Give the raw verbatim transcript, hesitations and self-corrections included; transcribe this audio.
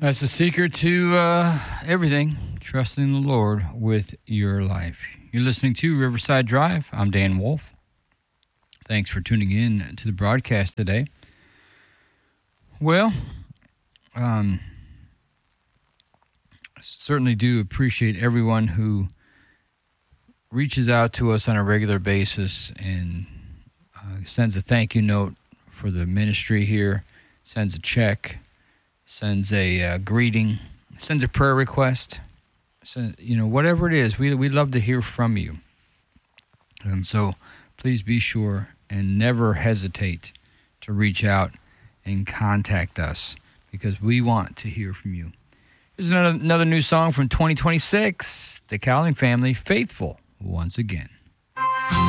That's the secret to uh, everything, trusting the Lord with your life. You're listening to Riverside Drive. I'm Dan Wolf. Thanks for tuning in to the broadcast today. Well, um, I certainly do appreciate everyone who reaches out to us on a regular basis and uh, sends a thank you note for the ministry here, sends a check, sends a uh, greeting, sends a prayer request, send, you know, whatever it is, we we love to hear from you. And so please be sure and never hesitate to reach out and contact us because we want to hear from you. Here's another, another new song from twenty twenty-six, the Cowling Family, Faithful Once Again.